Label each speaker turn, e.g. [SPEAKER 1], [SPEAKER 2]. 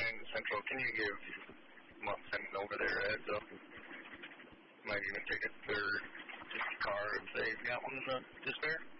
[SPEAKER 1] to Central. Can you give Munson over there a heads up? Might even take a third car and say, got one to spare?